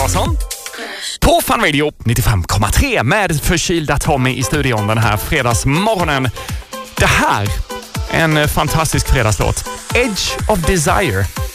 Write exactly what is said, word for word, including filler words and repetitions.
Larsson. På Fun Radio nittiofem komma tre med förkylda Tommy i studion den här fredagsmorgonen. Det här är en fantastisk fredagslåt. Edge of Desire